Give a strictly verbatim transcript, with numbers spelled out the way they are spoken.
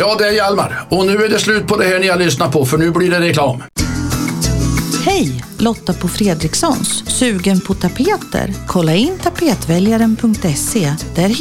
Ja, det är Hjalmar. Och nu är det slut på det här ni har lyssnat på, för nu blir det reklam. Hej, Lotta på Fredrikssons. Sugen på tapeter? Kolla in tapetväljaren punkt se. Där